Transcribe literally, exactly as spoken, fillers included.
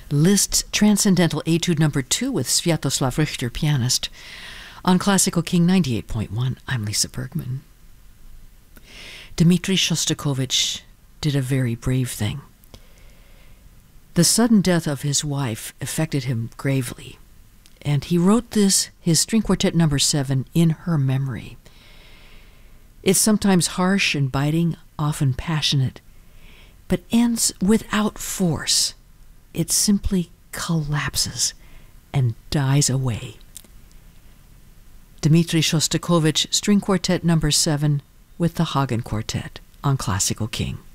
Liszt's Transcendental Etude Number two with Sviatoslav Richter, pianist. On Classical King ninety-eight point one, I'm Lisa Bergman. Dmitri Shostakovich did a very brave thing. The sudden death of his wife affected him gravely, and he wrote this, his String Quartet Number seven, in her memory. It's sometimes harsh and biting, often passionate, but ends without force. It simply collapses and dies away. Dmitri Shostakovich, String Quartet Number seven with the Hagen Quartet on Classical King.